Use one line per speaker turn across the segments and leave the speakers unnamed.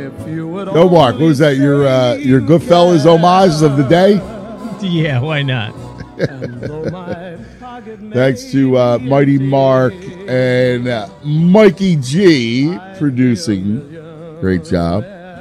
No, Mark, what was that? Your Goodfellas homage of the day?
Yeah, why not?
Thanks to Mighty Mark and Mikey G producing. Great job.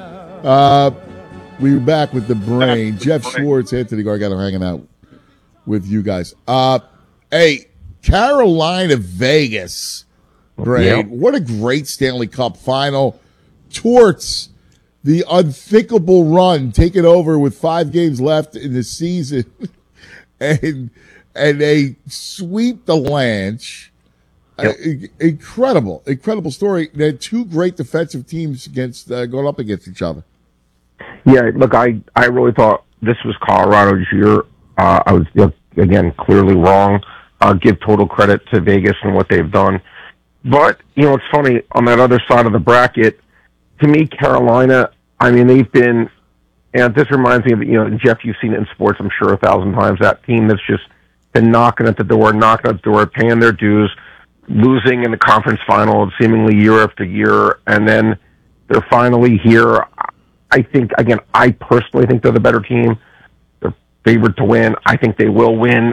We're back with the brain. Jeff Schwartz, Anthony Gargano hanging out with you guys. Hey, Carolina, Vegas, Brain. Yep. What a great Stanley Cup final. Torts the unthinkable run, taken over with 5 games left in the season, and they sweep the Lanch. Yep. Incredible story. They had 2 great defensive teams against going up against each other.
Yeah, look, I really thought this was Colorado's year. I was, again, clearly wrong. I'll give total credit to Vegas and what they've done. But, it's funny, on that other side of the bracket, to me, Carolina, I mean, they've been, and this reminds me of, Jeff, you've seen it in sports, I'm sure, 1,000 times, that team that's just been knocking at the door, paying their dues, losing in the conference final seemingly year after year, and then they're finally here. I think, again, I personally think they're the better team. They're favored to win. I think they will win.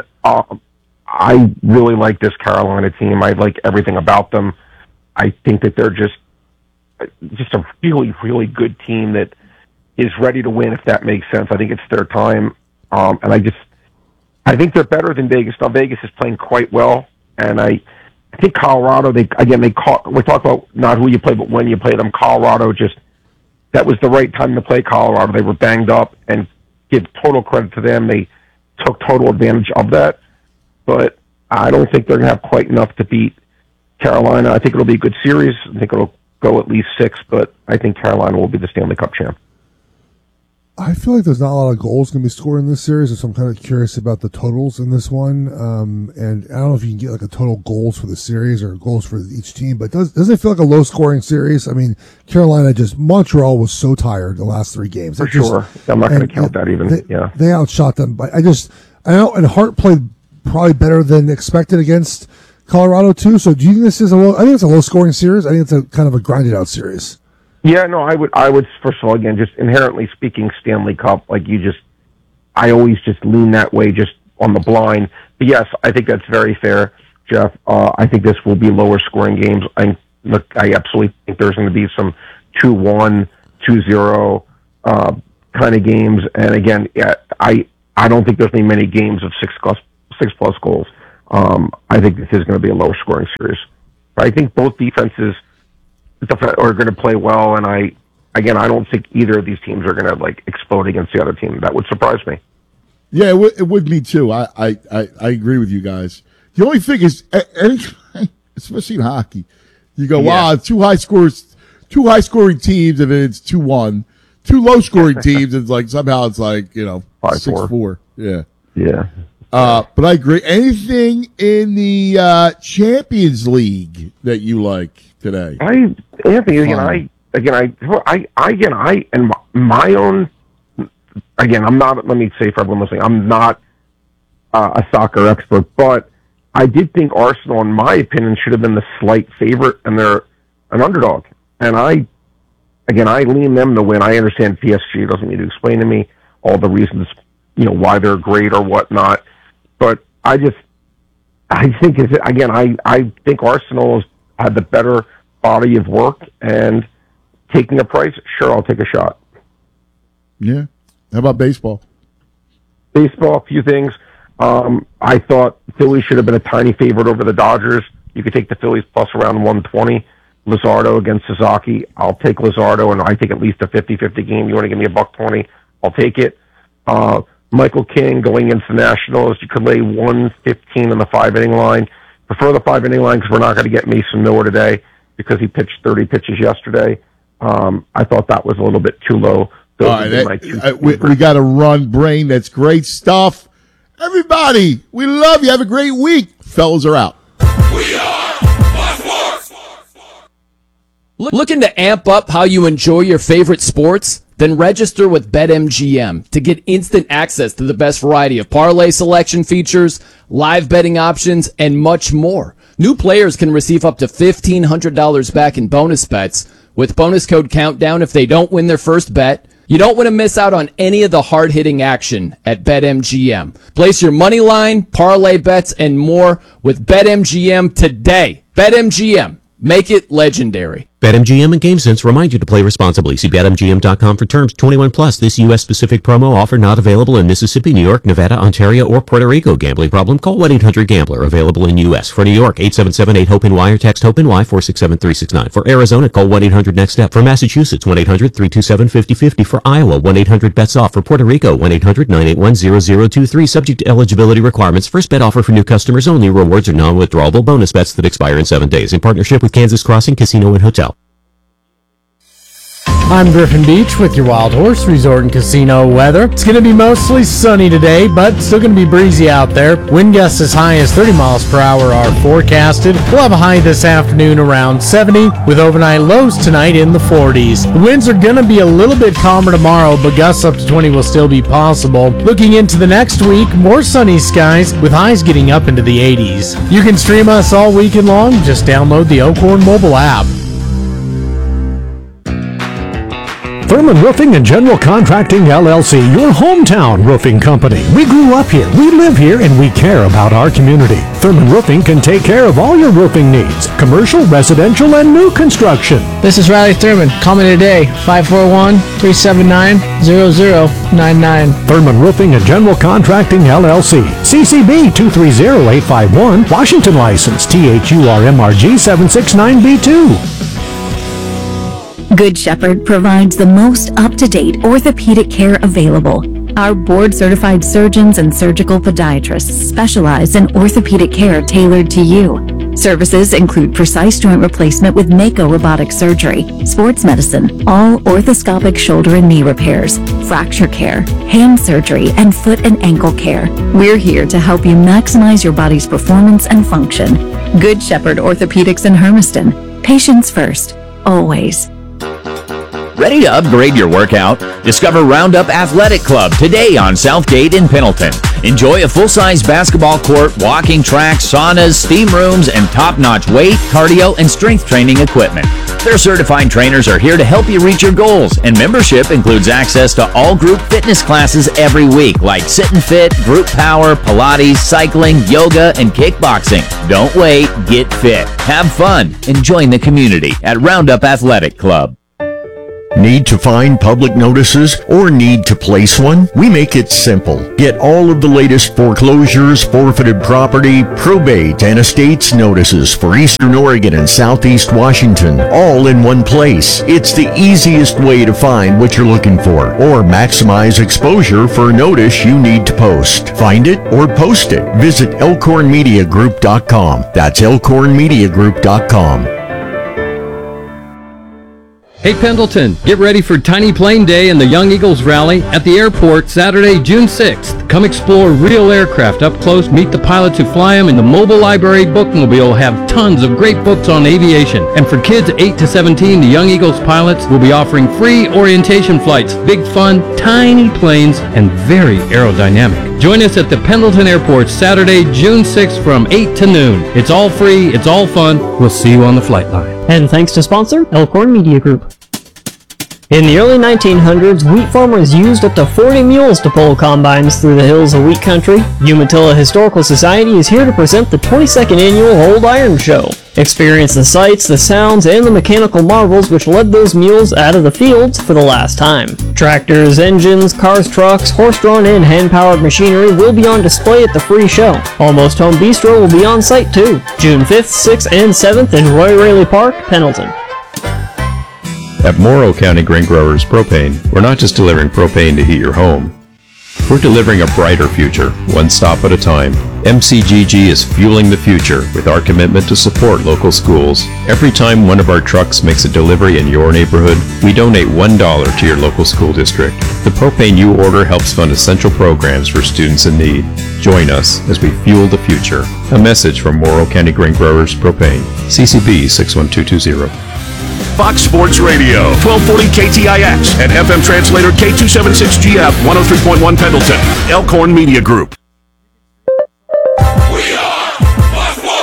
I really like this Carolina team. I like everything about them. I think that they're just a really, really good team that is ready to win, if that makes sense. I think it's their time. And I think they're better than Vegas. Now, Vegas is playing quite well. And I think Colorado, we talk about not who you play, but when you play them. Colorado that was the right time to play Colorado. They were banged up, and give total credit to them. They took total advantage of that. But I don't think they're going to have quite enough to beat Carolina. I think it'll be a good series. I think it'll go at least 6, but I think Carolina will be the Stanley Cup champ.
I feel like there's not a lot of goals going to be scored in this series, so I'm kind of curious about the totals in this one. And I don't know if you can get like a total goals for the series or goals for each team, but doesn't it feel like a low-scoring series? I mean, Montreal was so tired the last 3 games.
For sure. I'm not going to count that even.
They outshot them. But I know, and Hart played probably better than expected against Colorado too. So do you think this is I think it's a low-scoring series. I think it's a kind of a grinded-out series.
Yeah, no, I would, first of all, again, just inherently speaking, Stanley Cup, I always just lean that way, just on the blind. But yes, I think that's very fair, Jeff. I think this will be lower scoring games. I absolutely think there's going to be some 2-1, 2-0, kind of games. And again, I don't think there's going to be many games of 6+ goals. I think this is going to be a lower scoring series. But I think both defenses are going to play well, and I don't think either of these teams are going to explode against the other team. That would surprise me.
Yeah, it would me too. I agree with you guys. The only thing is, especially in hockey, you go, wow, 2 high scoring teams, and then it's 2-1. 2 low scoring teams, and somehow it's 6-4.
Yeah.
But I agree. Anything in the Champions League that you like today?
Anthony, I'm not, let me say for everyone listening, I'm not a soccer expert, but I did think Arsenal, in my opinion, should have been the slight favorite, and they're an underdog. And I lean them to win. I understand PSG doesn't need to explain to me all the reasons, why they're great or whatnot. But I think Arsenal has had the better body of work, and taking a price, sure, I'll take a shot.
Yeah. How about baseball?
Baseball, a few things. I thought Philly should have been a tiny favorite over the Dodgers. You could take the Phillies plus around 120. Luzardo against Suzuki. I'll take Luzardo, and I think at least a 50-50 game. You want to give me $1.20? I'll take it. Michael King going into the Nationals. You could lay 115 on the 5-inning line. Prefer the 5-inning line because we're not going to get Mason Miller today because he pitched 30 pitches yesterday. I thought that was a little bit too low.
All right, we got to run, Brain. That's great stuff. Everybody, we love you. Have a great week. Fellas are out.
We are Fox Sports.
Looking to amp up how you enjoy your favorite sports? Then register with BetMGM to get instant access to the best variety of parlay selection features, live betting options, and much more. New players can receive up to $1,500 back in bonus bets with bonus code Countdown if they don't win their first bet. You don't want to miss out on any of the hard-hitting action at BetMGM. Place your money line, parlay bets, and more with BetMGM today. BetMGM. Make it legendary.
BetMGM and GameSense remind you to play responsibly. See BetMGM.com for terms. 21 plus. This U.S.-specific promo offer not available in Mississippi, New York, Nevada, Ontario, or Puerto Rico. Gambling problem? Call 1-800-GAMBLER. Available in U.S. For New York, 877-8-HOPE-NY or text HOPE-NY 467-369. For Arizona, call 1-800-NEXT-STEP. For Massachusetts, 1-800-327-5050. For Iowa, 1-800-BETS-OFF. For Puerto Rico, 1-800-981-0023. Subject to eligibility requirements. First bet offer for new customers only. Rewards are non-withdrawable bonus bets that expire in 7 days. In partnership with Kansas Crossing Casino and Hotel.
I'm Griffin Beach with your Wild Horse Resort and Casino weather. It's going to be mostly sunny today, but still going to be breezy out there. Wind gusts as high as 30 miles per hour are forecasted. We'll have a high this afternoon around 70, with overnight lows tonight in the 40s. The winds are going to be a little bit calmer tomorrow, but gusts up to 20 will still be possible. Looking into the next week, more sunny skies with highs getting up into the 80s. You can stream us all weekend long. Just download the Elkhorn mobile app.
Thurman Roofing and General Contracting, LLC, your hometown roofing company. We grew up here, we live here, and we care about our community. Thurman Roofing can take care of all your roofing needs, commercial, residential, and new construction.
This is Riley Thurman. Call me today, 541-379-0099.
Thurman Roofing and General Contracting, LLC. CCB 230851, Washington license, THURMRG 769B2.
Good Shepherd provides the most up-to-date orthopedic care available. Our board-certified surgeons and surgical podiatrists specialize in orthopedic care tailored to you. Services include precise joint replacement with Mako robotic surgery, sports medicine, all orthoscopic shoulder and knee repairs, fracture care, hand surgery, and foot and ankle care. We're here to help you maximize your body's performance and function. Good Shepherd Orthopedics in Hermiston. Patients first, always.
Ready to upgrade your workout? Discover Roundup Athletic Club today on Southgate in Pendleton. Enjoy a full-size basketball court, walking track, saunas, steam rooms, and top-notch weight, cardio, and strength training equipment. Their certified trainers are here to help you reach your goals, and membership includes access to all group fitness classes every week, like Sit and Fit, Group Power, Pilates, cycling, yoga, and kickboxing. Don't wait, get fit, have fun, and join the community at Roundup Athletic Club.
Need to find public notices or need to place one? We make it simple. Get all of the latest foreclosures, forfeited property, probate, and estates notices for Eastern Oregon and Southeast Washington, all in one place. It's the easiest way to find what you're looking for or maximize exposure for a notice you need to post. Find it or post it. Visit elkhornmediagroup.com. That's elkhornmediagroup.com.
Hey Pendleton, get ready for Tiny Plane Day and the Young Eagles Rally at the airport Saturday, June 6th. Come explore real aircraft up close, meet the pilots who fly them, and the Mobile Library Bookmobile will have tons of great books on aviation. And for kids 8 to 17, the Young Eagles pilots will be offering free orientation flights, big fun, tiny planes, and very aerodynamic. Join us at the Pendleton Airport Saturday, June 6th from 8 to noon. It's all free, it's all fun. We'll see you on the flight line.
And thanks to sponsor, Elkhorn Media Group. In the early 1900s, wheat farmers used up to 40 mules to pull combines through the hills of wheat country. Umatilla Historical Society is here to present the 22nd annual Old Iron Show. Experience the sights, the sounds, and the mechanical marvels which led those mules out of the fields for the last time. Tractors, engines, cars, trucks, horse-drawn and hand-powered machinery will be on display at the free show. Almost Home Bistro will be on site too. June 5th, 6th, and 7th in Roy Raley Park, Pendleton.
At Morrow County Grain Growers Propane, we're not just delivering propane to heat your home. We're delivering a brighter future, one stop at a time. MCGG is fueling the future with our commitment to support local schools. Every time one of our trucks makes a delivery in your neighborhood, we donate $1 to your local school district. The propane you order helps fund essential programs for students in need. Join us as we fuel the future. A message from Morrow County Grain Growers Propane. CCB 61220.
Fox Sports Radio, 1240 KTIX, and FM translator K276GF, 103.1 Pendleton, Elkhorn Media Group.
We are Fox Sports!
And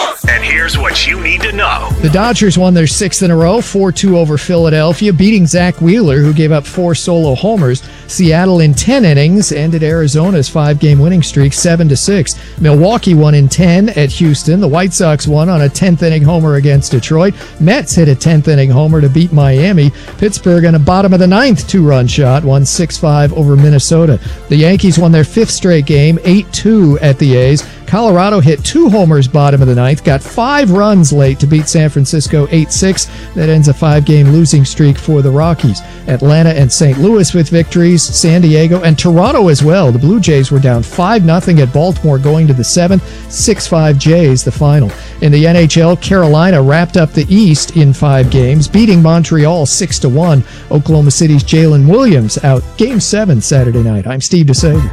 here's what you need to know.
The Dodgers won their 6th in a row, 4-2 over Philadelphia, beating Zach Wheeler, who gave up 4 solo homers. Seattle in 10 innings ended Arizona's 5-game winning streak 7-6. Milwaukee won in 10 at Houston. The White Sox won on a 10th inning homer against Detroit. Mets hit a 10th inning homer to beat Miami. Pittsburgh on a bottom of the 9th 2-run shot won 6-5 over Minnesota. The Yankees won their 5th straight game, 8-2 at the A's. Colorado hit 2 homers bottom of the 9th, got 5 runs late to beat San Francisco 8-6. That ends a 5-game losing streak for the Rockies. Atlanta and St. Louis with victories, San Diego and Toronto as well. The Blue Jays were down 5-0 at Baltimore going to the 7th, 6-5 Jays the final. In the NHL, Carolina wrapped up the East in 5 games, beating Montreal 6-1. Oklahoma City's Jalen Williams out Game 7 Saturday night. I'm Steve DeSager.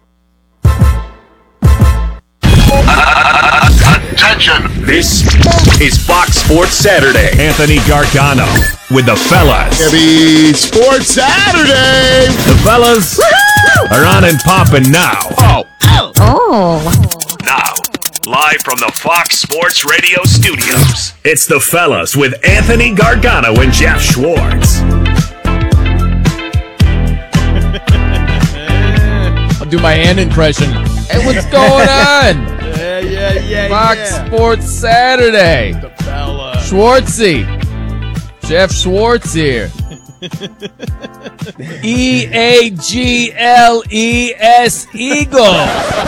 Attention! This is Fox Sports Saturday. Anthony Gargano with the fellas.
Heavy Sports Saturday.
The fellas are on and popping now. Now, live from the Fox Sports Radio studios, it's the fellas with Anthony Gargano and Jeff Schwartz.
I'll do my hand impression. Hey, what's going on? Fox Sports Saturday.
The fella.
Schwartzy. Jeff Schwartz here. E-A-G-L-E-S Eagle.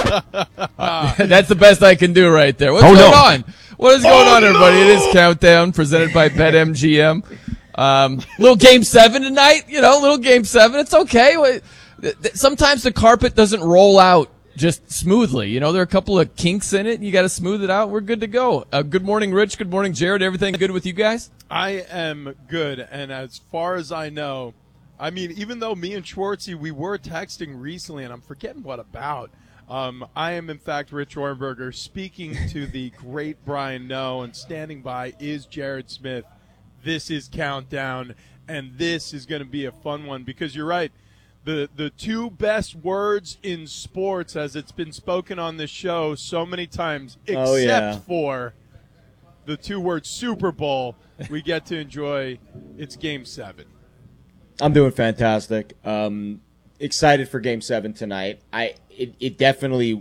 That's the best I can do right there. What's going on? What is going on, everybody? It is Countdown, presented by BetMGM. Little Game 7 tonight. Little Game 7. It's okay. Sometimes the carpet doesn't roll out just smoothly. There are a couple of kinks in it. You got to smooth it out. We're good to go. Good morning, Rich. Good morning, Jared. Everything good with you guys?
I am good, and as far as I know, even though me and Schwartzy, we were texting recently, and I'm forgetting what about, I am, in fact, Rich Orenberger, speaking to the great Brian Noe, and standing by is Jared Smith. This is Countdown, and this is going to be a fun one, because you're right. The 2 best words in sports, as it's been spoken on this show so many times, except for the 2 words Super Bowl, we get to enjoy. It's Game 7.
I'm doing fantastic. Excited for Game 7 tonight. It definitely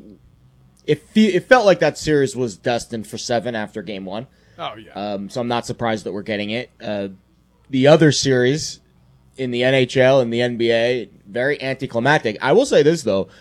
it felt like that series was destined for 7 after Game 1.
Oh yeah.
So I'm not surprised that we're getting it. The other series in the NHL and the NBA, very anticlimactic. I will say this though,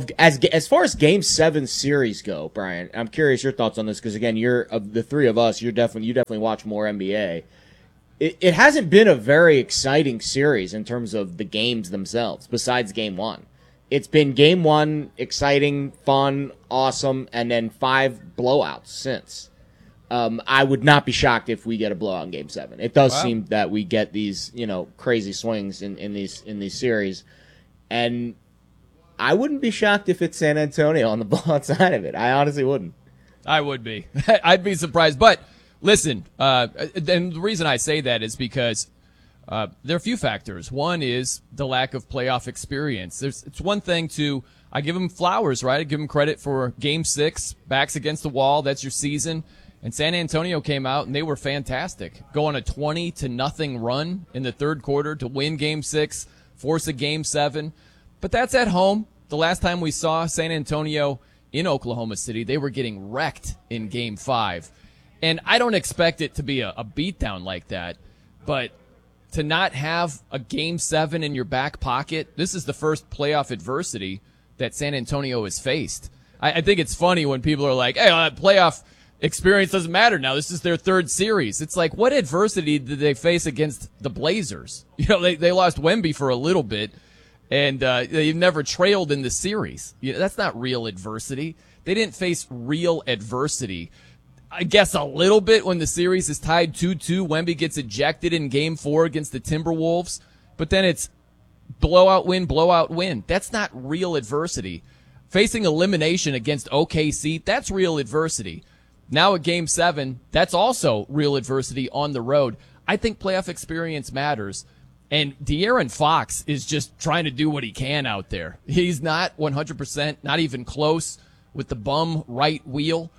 as far as Game 7 series go, Brian, I'm curious your thoughts on this, because again, you're of the 3 of us, you definitely watch more NBA. It hasn't been a very exciting series in terms of the games themselves, besides Game 1. It's been Game 1, exciting, fun, awesome, and then 5 blowouts since. I would not be shocked if we get a blowout in Game 7. It does seem that we get these, crazy swings in these series, and I wouldn't be shocked if it's San Antonio on the blowout side of it. I honestly wouldn't.
I would be. I'd be surprised. But listen, and the reason I say that is because there are a few factors. One is the lack of playoff experience. It's one thing I give them flowers, right? I give them credit for Game 6, backs against the wall. That's your season. And San Antonio came out, and they were fantastic. Go on a 20-0 run in the third quarter to win Game 6, force a Game 7. But that's at home. The last time we saw San Antonio in Oklahoma City, they were getting wrecked in Game 5. And I don't expect it to be a beatdown like that. But to not have a Game 7 in your back pocket, this is the first playoff adversity that San Antonio has faced. I think it's funny when people are like, hey, playoff experience doesn't matter now. This is their 3rd series. It's like, what adversity did they face against the Blazers? They lost Wemby for a little bit, and they've never trailed in the series. That's not real adversity. They didn't face real adversity. I guess a little bit when the series is tied 2-2. Wemby gets ejected in Game 4 against the Timberwolves, but then it's blowout win. That's not real adversity. Facing elimination against OKC, that's real adversity. Now at Game 7, that's also real adversity on the road. I think playoff experience matters. And De'Aaron Fox is just trying to do what he can out there. He's not 100%, not even close with the bum right wheel.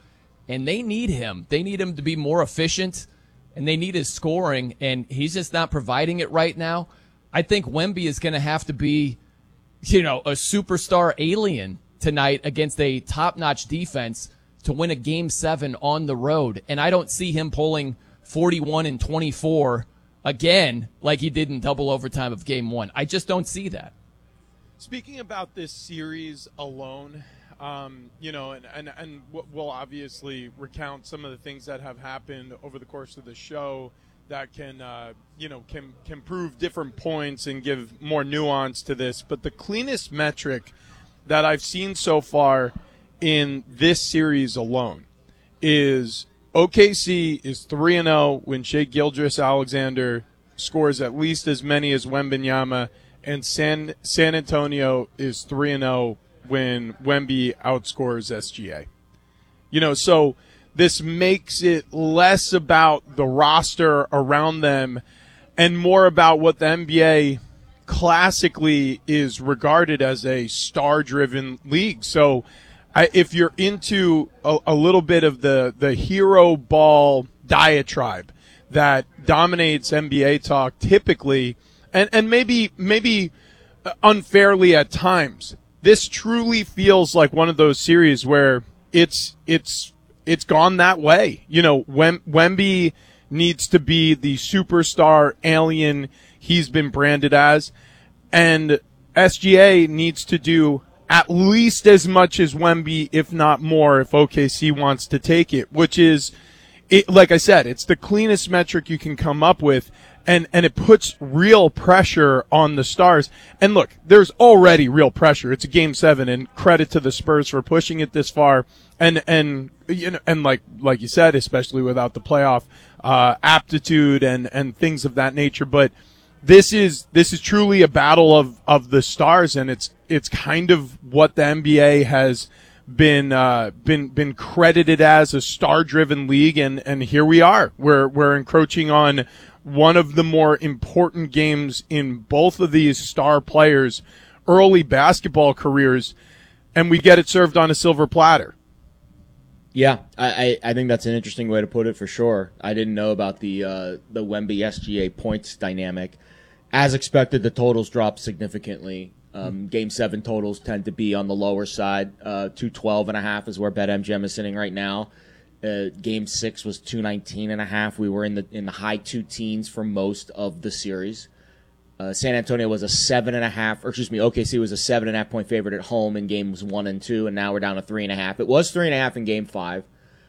and they need him. They need him to be more efficient, and they need his scoring, and he's just not providing it right now. I think Wemby is going to have to be, a superstar alien tonight against a top-notch defense to win a Game 7 on the road, and I don't see him pulling 41 and 24 again like he did in double overtime of Game 1. I just don't see that.
Speaking about this series alone, and we'll obviously recount some of the things that have happened over the course of the show that can prove different points and give more nuance to this. But the cleanest metric that I've seen so far in this series alone is OKC is 3-0 when Shai Gilgeous-Alexander scores at least as many as Wembanyama, and San Antonio is 3-0 when Wemby outscores SGA. So this makes it less about the roster around them and more about what the NBA classically is regarded as a star-driven league. So if you're into a little bit of the hero ball diatribe that dominates NBA talk typically, and maybe unfairly at times, this truly feels like one of those series where it's gone that way. Wemby needs to be the superstar alien he's been branded as, and SGA needs to do at least as much as Wemby, if not more, if OKC wants to take it, which is, like I said, it's the cleanest metric you can come up with, and it puts real pressure on the Stars. And look, there's already real pressure. It's a Game 7, and credit to the Spurs for pushing it this far, and like you said, especially without the playoff aptitude and things of that nature. But this is truly a battle of the stars, and it's kind of what the NBA has been credited as, a star-driven league, and here we are. We're encroaching on one of the more important games in both of these star players' early basketball careers, and we get it served on a silver platter.
Yeah, I think that's an interesting way to put it for sure. I didn't know about the Wemby SGA points dynamic. As expected, the totals dropped significantly. Game 7 totals tend to be on the lower side. 212.5 is where BetMGM is sitting right now. Game 6 was 219.5. We were in the high two teens for most of the series. San Antonio was OKC was a 7.5 point favorite at home in games 1 and 2, and now we're down to 3.5. It was 3.5 in Game 5.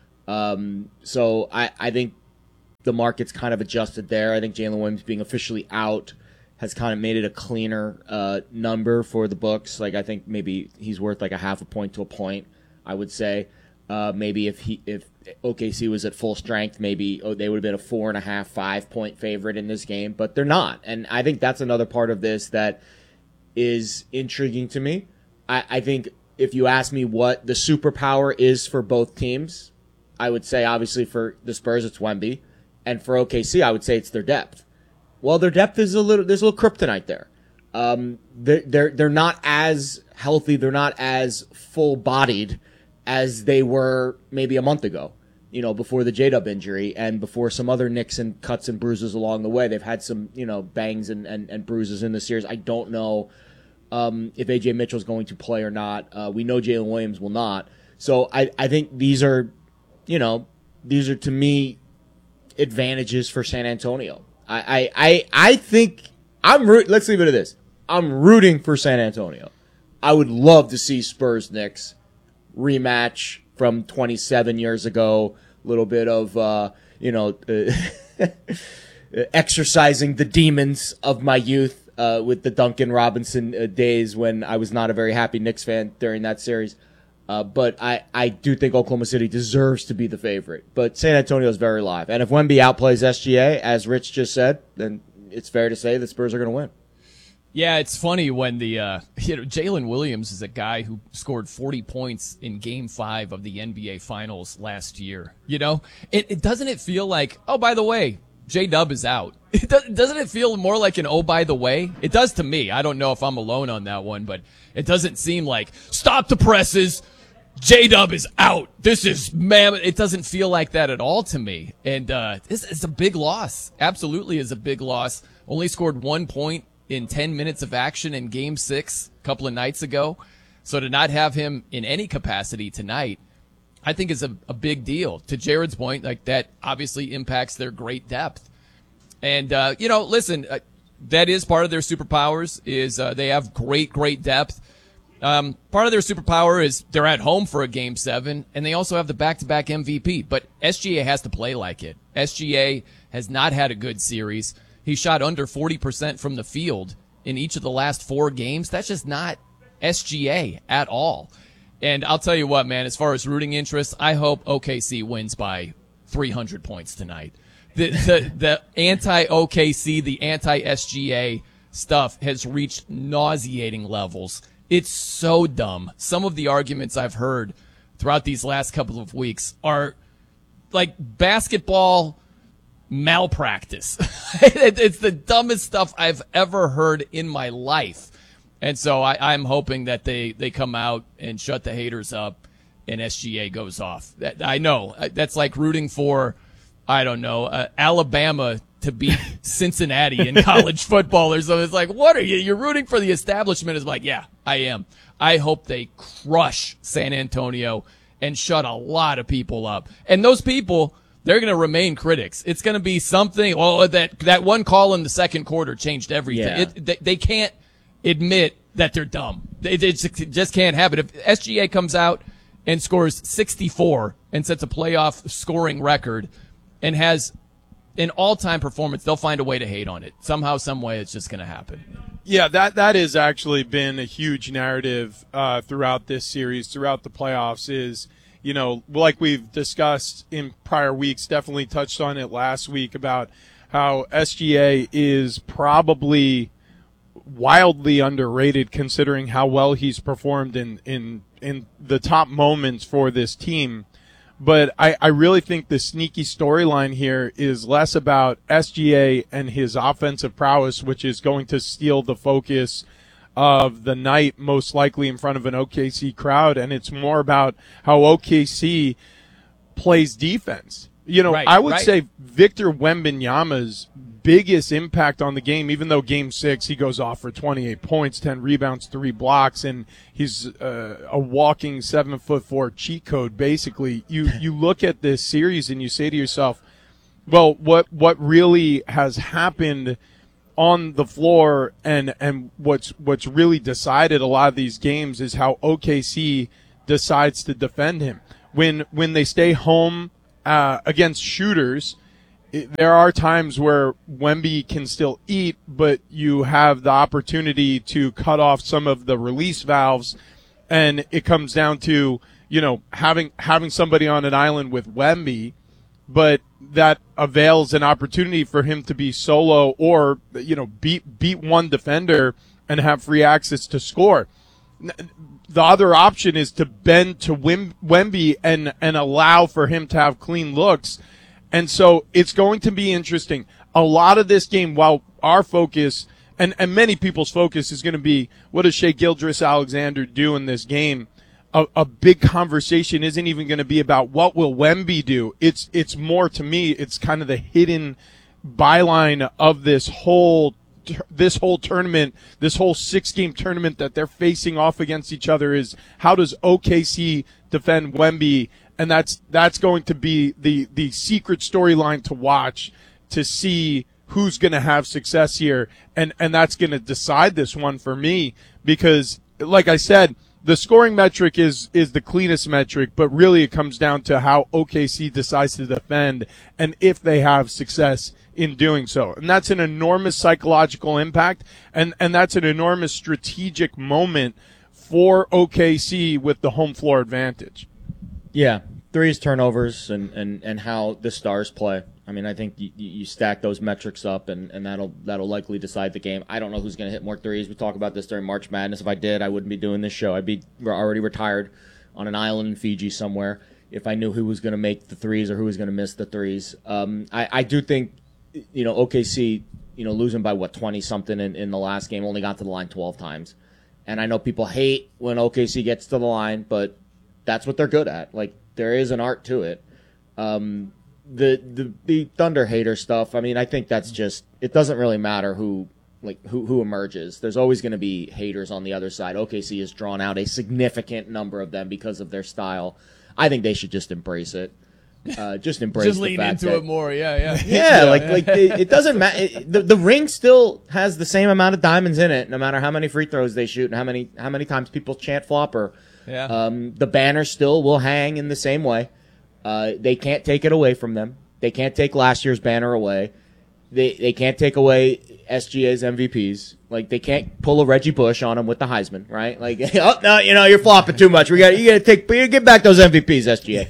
So I think the market's kind of adjusted there. I think Jalen Williams being officially out has kind of made it a cleaner number for the books. Like, I think maybe he's worth like a half a point to a point, I would say. Maybe if OKC was at full strength, maybe they would have been a 4.5, 5 point favorite in this game, but they're not. And I think that's another part of this that is intriguing to me. I think if you ask me what the superpower is for both teams, I would say obviously for the Spurs it's Wemby, and for OKC I would say it's their depth. Well, their depth is there's a little kryptonite there. They're not as healthy, they're not as full bodied as they were maybe a month ago, before the J-Dub injury and before some other nicks and cuts and bruises along the way. They've had some, bangs and bruises in the series. I don't know if A.J. Mitchell's going to play or not. We know Jalen Williams will not. So I think these are to me advantages for San Antonio. I think let's leave it at this. I'm rooting for San Antonio. I would love to see Spurs Knicks rematch from 27 years ago. A little bit of exercising the demons of my youth with the Duncan Robinson days when I was not a very happy Knicks fan during that series. But I do think Oklahoma City deserves to be the favorite. But San Antonio is very live. And if Wemby outplays SGA, as Rich just said, then it's fair to say the Spurs are going to win.
Yeah, it's funny when Jalen Williams is a guy who scored 40 points in Game 5 of the NBA Finals last year. It doesn't it feel like, oh, by the way, J-Dub is out. Doesn't it feel more like an oh, by the way? It does to me. I don't know if I'm alone on that one, but it doesn't seem like, stop the presses. J-Dub is out. This is, man, it doesn't feel like that at all to me. And this is a big loss. Absolutely is a big loss. Only scored 1 point in 10 minutes of action in Game 6 a couple of nights ago. So to not have him in any capacity tonight, I think is a big deal. To Jared's point, like that obviously impacts their great depth. And, listen, that is part of their superpowers is they have great depth. Part of their superpower is they're at home for a Game 7, and they also have the back-to-back MVP. But SGA has to play like it. SGA has not had a good series. He shot under 40% from the field in each of the last 4 games. That's just not SGA at all. And I'll tell you what, man, as far as rooting interest, I hope OKC wins by 300 points tonight. The anti-OKC, the anti-SGA stuff has reached nauseating levels. It's so dumb. Some of the arguments I've heard throughout these last couple of weeks are like basketball malpractice. It's the dumbest stuff I've ever heard in my life. And so I'm hoping that they come out and shut the haters up and SGA goes off. I know that's like rooting for, I don't know, Alabama to beat Cincinnati in college football or something. It's like, what are you? You're rooting for the establishment. It's like, yeah, I am. I hope they crush San Antonio and shut a lot of people up. And those people, they're going to remain critics. It's going to be something, well, that one call in the second quarter changed everything.
Yeah.
They can't admit that they're dumb. It just can't happen. If SGA comes out and scores 64 and sets a playoff scoring record and has an all-time performance, they'll find a way to hate on it. Somehow, some way, it's just going to happen.
Yeah, that has actually been a huge narrative throughout this series, throughout the playoffs is, like we've discussed in prior weeks, definitely touched on it last week about how SGA is probably wildly underrated considering how well he's performed in the top moments for this team. But I really think the sneaky storyline here is less about SGA and his offensive prowess, which is going to steal the focus of the night, most likely in front of an OKC crowd, and it's more about how OKC plays defense. I would say Victor Wembanyama's biggest impact on the game, even though Game 6 he goes off for 28 points, 10 rebounds, 3 blocks, and he's a walking 7'4" cheat code. Basically, you look at this series and you say to yourself, well, what really has happened on the floor and what's really decided a lot of these games is how OKC decides to defend him when they stay home against shooters. There are times where Wemby can still eat, but you have the opportunity to cut off some of the release valves, and it comes down to, having somebody on an island with Wemby, but that avails an opportunity for him to be solo or, beat one defender and have free access to score. The other option is to bend to Wemby and allow for him to have clean looks. And so it's going to be interesting. A lot of this game, while our focus and many people's focus is going to be what does Shai Gilgeous-Alexander do in this game, a big conversation isn't even going to be about what will Wemby do. It's more, to me, it's kind of the hidden byline of this whole tournament, this whole 6-game tournament that they're facing off against each other is how does OKC defend Wemby? And that's going to be the secret storyline to watch to see who's going to have success here. And that's going to decide this one for me because, like I said, the scoring metric is the cleanest metric, but really it comes down to how OKC decides to defend and if they have success in doing so. And that's an enormous psychological impact, and that's an enormous strategic moment for OKC with the home floor advantage.
Yeah, threes, turnovers, and how the Stars play. I mean, I think you stack those metrics up, and that'll likely decide the game. I don't know who's going to hit more threes. We talk about this during March Madness. If I did, I wouldn't be doing this show. I'd be already retired on an island in Fiji somewhere if I knew who was going to make the threes or who was going to miss the threes. I do think, OKC, losing by 20-something in the last game, only got to the line 12 times. And I know people hate when OKC gets to the line, but That's what they're good at. Like, there is an art to it. The Thunder hater stuff, I mean, I think that's just, it doesn't really matter who emerges. There's always going to be haters on the other side. OKC has drawn out a significant number of them because of their style. I think they should just embrace it. Just embrace
just
the
lean
fact
into
that,
it more. Yeah.
It doesn't matter. The ring still has the same amount of diamonds in it, no matter how many free throws they shoot and how many times people chant flopper.
Yeah.
The banner still will hang in the same way. They can't take it away from them. They can't take last year's banner away. They can't take away SGA's MVPs. Like, they can't pull a Reggie Bush on them with the Heisman, right? Like, oh no, you're flopping too much. You gotta get back those MVPs,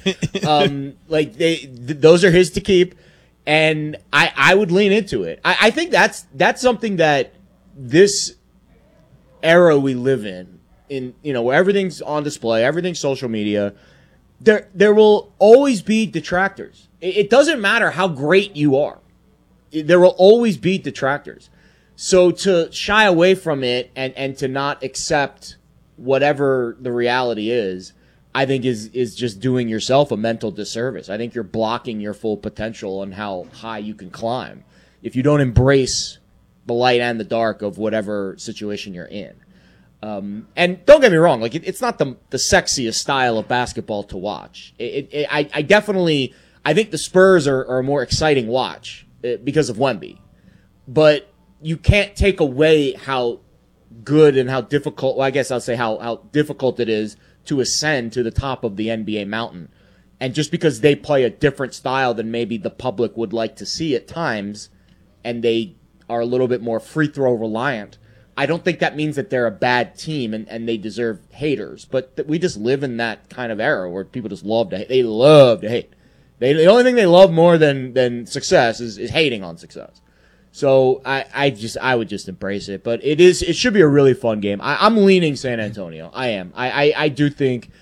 SGA. Those are his to keep, and I would lean into it. I think that's something that this era we live in where everything's on display, everything's social media. There will always be detractors. It doesn't matter how great you are. There will always be detractors. So to shy away from it and to not accept whatever the reality is, I think is just doing yourself a mental disservice. I think you're blocking your full potential and how high you can climb if you don't embrace the light and the dark of whatever situation you're in. And don't get me wrong, like it's not the sexiest style of basketball to watch. I think the Spurs are a more exciting watch because of Wemby, but you can't take away how good and how difficult. Well, I guess I'll say how difficult it is to ascend to the top of the NBA mountain. And just because they play a different style than maybe the public would like to see at times, and they are a little bit more free throw reliant, I don't think that means that they're a bad team and they deserve haters. But we just live in that kind of era where people just love to hate. They love to hate. The only thing they love more than success is hating on success. So I would just embrace it. But it should be a really fun game. I'm leaning San Antonio. I am. I do think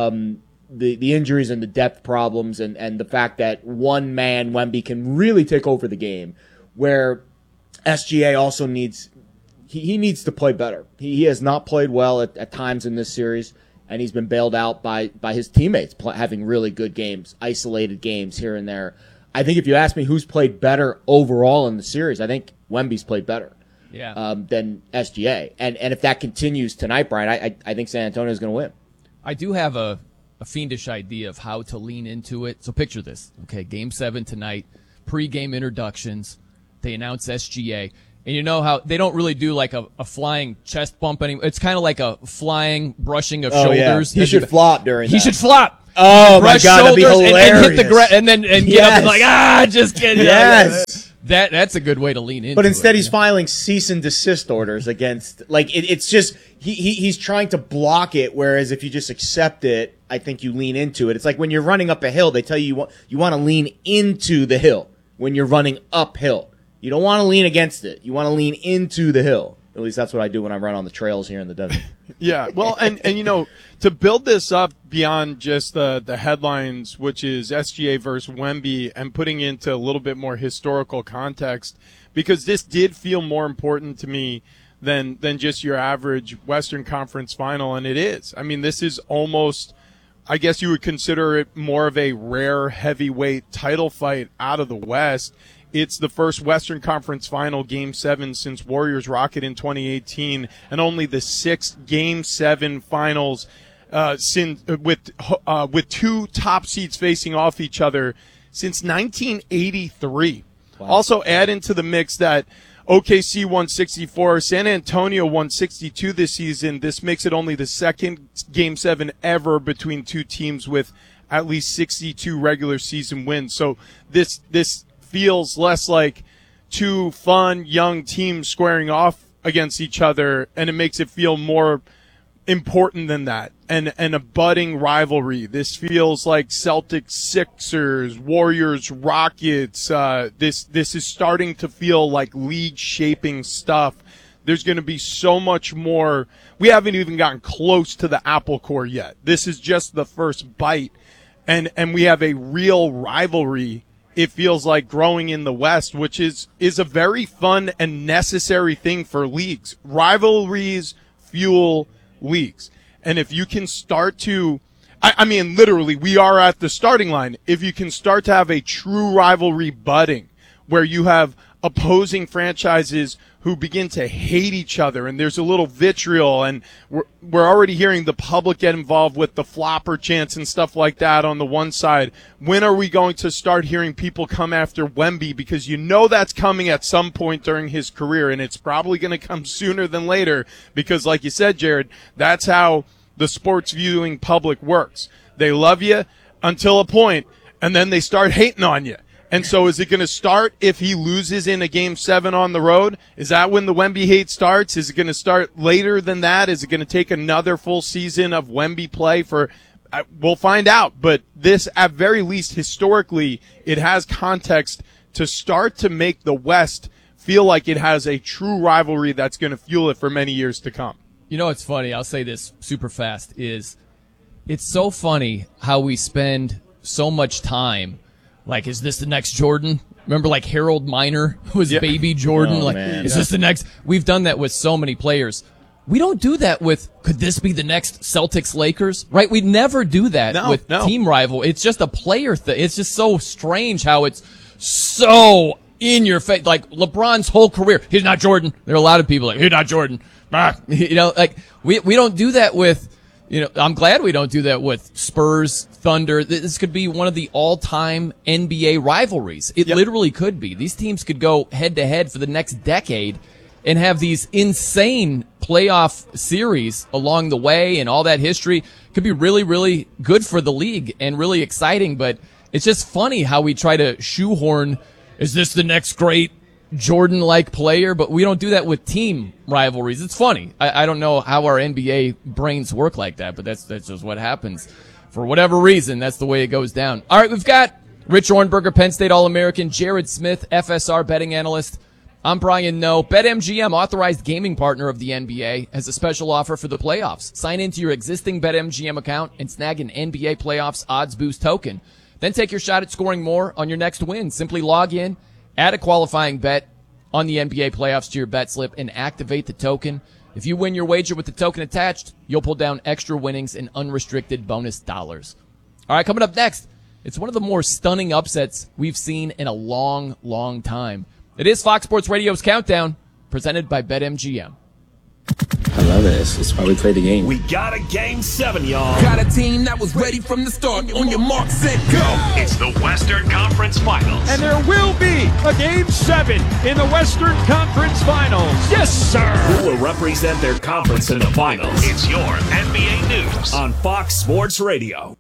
the injuries and the depth problems and the fact that one man, Wemby, can really take over the game, where SGA also needs to play better. He has not played well at times in this series, and he's been bailed out by his teammates having really good games, isolated games here and there. I think if you ask me who's played better overall in the series, I think Wemby's played better than SGA. And if that continues tonight, Brian, I think San Antonio is going to win.
I do have a fiendish idea of how to lean into it. So picture this. Okay, Game 7 tonight, pre-game introductions. They announce SGA. And you know how they don't really do like a flying chest bump anymore. It's kind of like a flying brushing of shoulders.
Yeah. He should flop during that.
He should flop.
Oh my God, that'd be hilarious.
And hit the ground and get up and like, just kidding.
Yes.
That's a good way to lean into it.
But instead he's filing cease and desist orders against, like, it's just, he's trying to block it, whereas if you just accept it, I think you lean into it. It's like when you're running up a hill, they tell you you want to lean into the hill when you're running uphill. You don't want to lean against it. You want to lean into the hill. At least that's what I do when I run on the trails here in the desert.
Yeah, well, and to build this up beyond just the headlines, which is SGA versus Wemby, and putting into a little bit more historical context, because this did feel more important to me than just your average Western Conference final, and it is. I mean, this is almost, I guess you would consider it more of a rare heavyweight title fight out of the West. It's the first Western Conference Final Game 7 since Warriors Rocket in 2018, and only the sixth Game 7 finals since with two top seeds facing off each other since 1983. Wow. Also add into the mix that OKC won 64, San Antonio won 62 this season. This makes it only the second Game 7 ever between two teams with at least 62 regular season wins. So this feels less like two fun young teams squaring off against each other, and it makes it feel more important than that, and a budding rivalry. This feels like Celtics Sixers, Warriors Rockets. This is starting to feel like league shaping stuff. There's going to be so much more. We haven't even gotten close to the apple core yet. This is just the first bite, and we have a real rivalry. It feels like growing in the West, which is a very fun and necessary thing for leagues. Rivalries fuel leagues. And if you can start to, I mean, literally, we are at the starting line. If you can start to have a true rivalry budding where you have opposing franchises who begin to hate each other and there's a little vitriol, and we're already hearing the public get involved with the flopper chants and stuff like that on the one side. When are we going to start hearing people come after Wemby? Because you know that's coming at some point during his career, and it's probably going to come sooner than later because, like you said, Jared, that's how the sports viewing public works. They love you until a point, and then they start hating on you. And so is it going to start if he loses in a Game 7 on the road? Is that when the Wemby hate starts? Is it going to start later than that? Is it going to take another full season of Wemby play for we'll find out. But this, at very least, historically, it has context to start to make the West feel like it has a true rivalry that's going to fuel it for many years to come.
You know what's funny? I'll say this super fast. It's so funny how we spend so much time like, is this the next Jordan? Remember, like, Harold Miner was baby Jordan? Is this the next? We've done that with so many players. We don't do that with, could this be the next Celtics-Lakers? Right? We never do that with team rival. It's just a player thing. It's just so strange how it's so in your face. Like, LeBron's whole career, he's not Jordan. There are a lot of people like, he's not Jordan. You know, like, we don't do that with, you know, I'm glad we don't do that with Spurs, Thunder. This could be one of the all-time NBA rivalries. It literally could be. These teams could go head-to-head for the next decade and have these insane playoff series along the way, and all that history could be really, really good for the league and really exciting. But it's just funny how we try to shoehorn, is this the next great Jordan-like player? But we don't do that with team rivalries. It's funny. I don't know how our NBA brains work like that, but that's just what happens. For whatever reason, that's the way it goes down. All right, we've got Rich Ohrnberger, Penn State All-American, Jared Smith, FSR betting analyst. I'm Brian Noe. BetMGM, authorized gaming partner of the NBA, has a special offer for the playoffs. Sign into your existing BetMGM account and snag an NBA playoffs odds boost token. Then take your shot at scoring more on your next win. Simply log in, add a qualifying bet on the NBA playoffs to your bet slip, and activate the token. If you win your wager with the token attached, you'll pull down extra winnings and unrestricted bonus dollars. All right, coming up next, it's one of the more stunning upsets we've seen in a long, long time. It is Fox Sports Radio's Countdown, presented by BetMGM.
I love it. It's why we play the game.
We got a Game 7, y'all.
Got a team that was ready from the start. On your mark, set, go.
It's the Western Conference Finals.
And there will be a Game 7 in the Western Conference Finals. Yes, sir.
Who will represent their conference in the finals? It's your NBA news on Fox Sports Radio.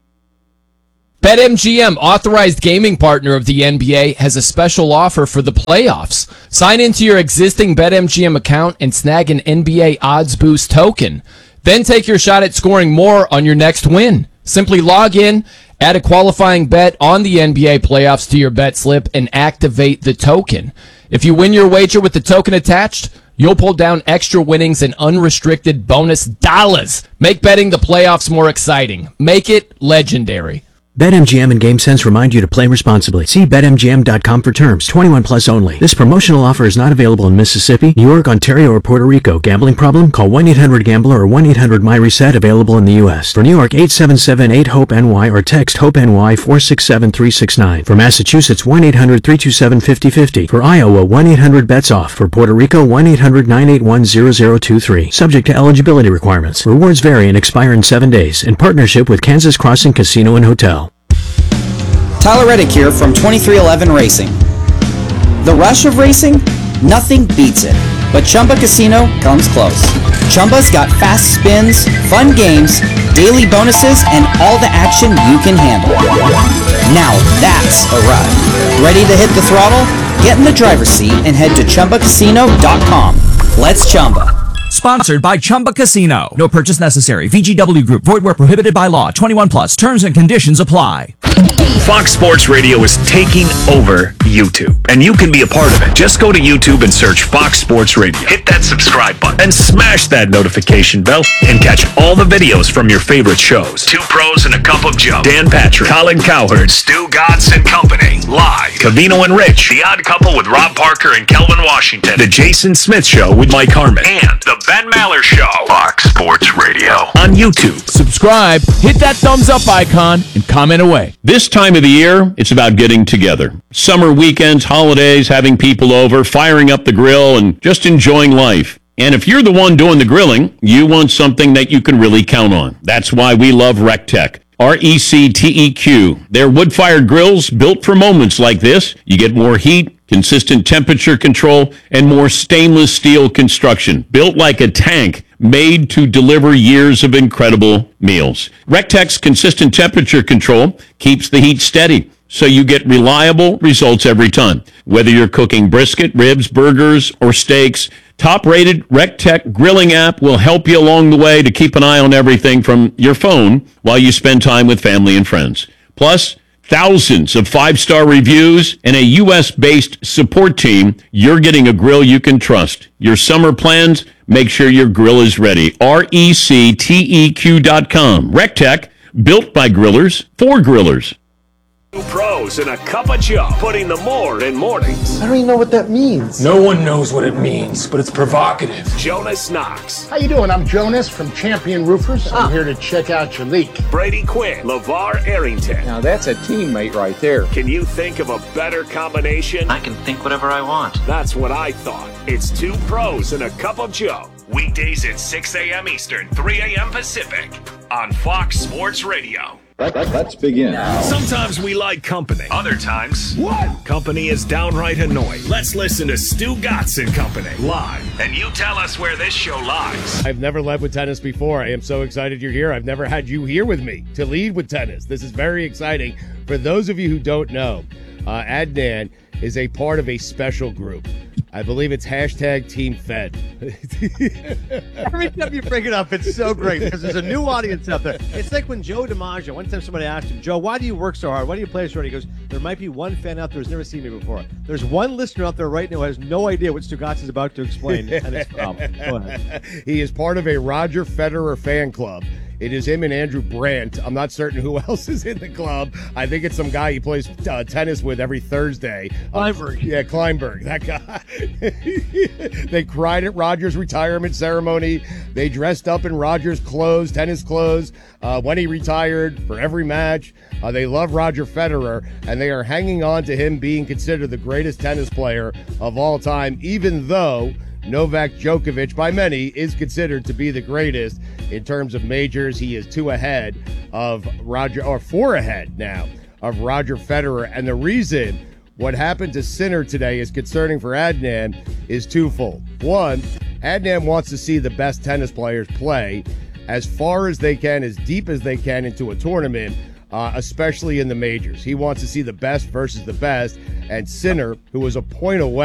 BetMGM, authorized gaming partner of the NBA, has a special offer for the playoffs. Sign into your existing BetMGM account and snag an NBA odds boost token. Then take your shot at scoring more on your next win. Simply log in, add a qualifying bet on the NBA playoffs to your bet slip, and activate the token. If you win your wager with the token attached, you'll pull down extra winnings and unrestricted bonus dollars. Make betting the playoffs more exciting. Make it legendary.
BetMGM and GameSense remind you to play responsibly. See BetMGM.com for terms. 21 plus only. This promotional offer is not available in Mississippi, New York, Ontario, or Puerto Rico. Gambling problem? Call 1-800-GAMBLER or 1-800-MyReset. Available in the U.S. For New York, 877-8-HOPE-NY or text HOPE-NY 467-369. For Massachusetts, 1-800-327-5050. For Iowa, 1-800-BETS-OFF. For Puerto Rico, 1-800-981-0023. Subject to eligibility requirements. Rewards vary and expire in 7 days. In partnership with Kansas Crossing Casino and Hotel.
Tyler Reddick here from 2311 Racing. The rush of racing? Nothing beats it. But Chumba Casino comes close. Chumba's got fast spins, fun games, daily bonuses, and all the action you can handle. Now that's a ride. Ready to hit the throttle? Get in the driver's seat and head to ChumbaCasino.com. Let's Chumba.
Sponsored by Chumba Casino. No purchase necessary. VGW Group. Void where prohibited by law. 21 plus. Terms and conditions apply.
Fox Sports Radio is taking over YouTube, and you can be a part of it. Just go to YouTube and search Fox Sports Radio. Hit that subscribe button and smash that notification bell and catch all the videos from your favorite shows. Two Pros and a Cup of Joe. Dan Patrick, Colin Cowherd, Stu Godson and Company. Live. Covino and Rich. The Odd Couple with Rob Parker and Kelvin Washington. The Jason Smith Show with Mike Harmon. And the Ben John Maller Show. Fox Sports Radio. On YouTube.
Subscribe, hit that thumbs up icon, and comment away.
This time of the year, it's about getting together. Summer weekends, holidays, having people over, firing up the grill, and just enjoying life. And if you're the one doing the grilling, you want something that you can really count on. That's why we love RecTech. RecTeq. They're wood-fired grills built for moments like this. You get more heat, consistent temperature control, and more stainless steel construction. Built like a tank, made to deliver years of incredible meals. RecTech's consistent temperature control keeps the heat steady, so you get reliable results every time. Whether you're cooking brisket, ribs, burgers, or steaks, top-rated RecTech grilling app will help you along the way to keep an eye on everything from your phone while you spend time with family and friends. Plus, thousands of 5-star reviews and a U.S.-based support team. You're getting a grill you can trust. Your summer plans, make sure your grill is ready. RecTeq.com. RecTech, built by grillers for grillers.
Two pros and a cup of Joe, putting the more in mornings.
I don't even know what that means. No one knows what it means, but it's provocative.
Jonas Knox.
How you doing? I'm Jonas from Champion Roofers. I'm here to check out your leak.
Brady Quinn. LeVar Arrington.
Now that's a teammate right there.
Can you think of a better combination?
I can think whatever I want.
That's what I thought. It's two pros and a cup of Joe. Weekdays at 6 a.m. Eastern, 3 a.m. Pacific on Fox Sports Radio.
Let's begin.
Sometimes we like company. Other times, company is downright annoying. Let's listen to Stu Gatz and Company live. And you tell us where this show lies.
I've never led with tennis before. I am so excited you're here. I've never had you here with me to lead with tennis. This is very exciting. For those of you who don't know, Adnan is a part of a special group. I believe it's #Team Fed.
Every time you bring it up, it's so great because there's a new audience out there. It's like when Joe DiMaggio, one time somebody asked him, Joe, why do you work so hard? Why do you play so hard? He goes, there might be one fan out there who's never seen me before. There's one listener out there right now who has no idea what Stugotz is about to explain. And it's Go ahead.
He is part of a Roger Federer fan club. It is him and Andrew Brandt. I'm not certain who else is in the club. I think it's some guy he plays tennis with every Thursday.
Kleinberg.
Yeah, Kleinberg, that guy. They cried at Roger's retirement ceremony. They dressed up in Roger's clothes, tennis clothes, when he retired for every match. They love Roger Federer, and they are hanging on to him being considered the greatest tennis player of all time, even though Novak Djokovic, by many, is considered to be the greatest in terms of majors. He is 2 ahead of Roger, or 4 ahead now of Roger Federer. And the reason what happened to Sinner today is concerning for Adnan is twofold. One, Adnan wants to see the best tennis players play as far as they can, as deep as they can into a tournament, especially in the majors. He wants to see the best versus the best. And Sinner, who was a point away